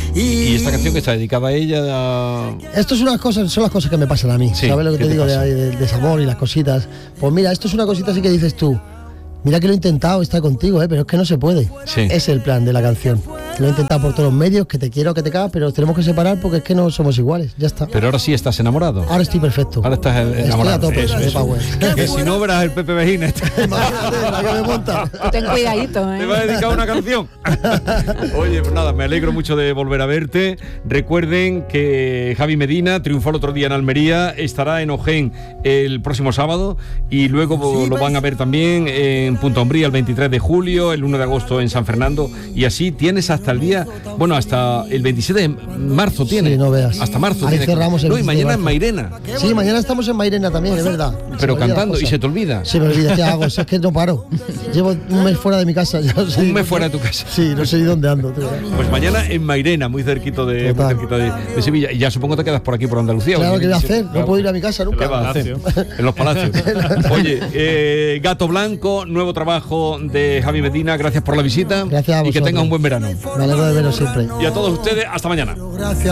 ¿Y esta canción que está dedicada a ella? Esto es son las cosas que me pasan a mí, sí, ¿sabes lo que te digo? De desamor y las cositas. Pues mira, esto es una cosita así que dices tú, mira que lo he intentado estar contigo, pero es que no se puede. Sí. Ese es el plan de la canción. Lo he intentado por todos los medios, que te quiero, que te cagas, pero nos tenemos que separar porque es que no somos iguales, ya está. Pero ahora sí estás enamorado. Ahora estoy perfecto. Ahora estás enamorado. Estoy a tope, power. Que si no verás el Pepe Vejines. Imagínate la que me monta. Ten cuidadito, ¿eh? Te va a dedicar una canción. Oye, pues nada, me alegro mucho de volver a verte. Recuerden que Javi Medina triunfó el otro día en Almería, estará en Ojén el próximo sábado y luego lo van a ver también en Punta Umbría el 23 de julio, el 1 de agosto en San Fernando, y así tienes hasta el día, bueno, hasta el 27 de marzo tienes. Sí, no veas. Hasta marzo Ahí tienes. cerramos el No, y mañana en 27 de Mairena. Sí, mañana estamos en Mairena también, es verdad. Pero cantando, y se te olvida. Se me olvida, ¿qué hago? Es que no paro. Llevo un mes fuera de mi casa. Ya no sé Un mes fuera de tu casa. Sí, no sé ni dónde ando. Tío. Pues mañana en Mairena, muy cerquito de Sevilla. Y ya supongo que te quedas por aquí, por Andalucía. Claro, Oye, ¿qué voy a hacer? claro. No puedo ir a mi casa nunca. ¿Qué vas a hacer? En los palacios. Oye, Gato Blanco, nuevo trabajo de Javi Medina. Gracias por la visita. Gracias a y que vosotros. tengas un buen verano. Me alegro de veros siempre. Y a todos ustedes, hasta mañana. Gracias.